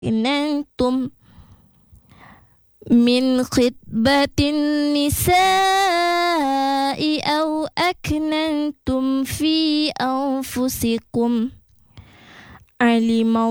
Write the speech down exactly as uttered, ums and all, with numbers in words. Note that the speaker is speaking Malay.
أكننتم من خطبة النساء أو أكننتم في أنفسكم علم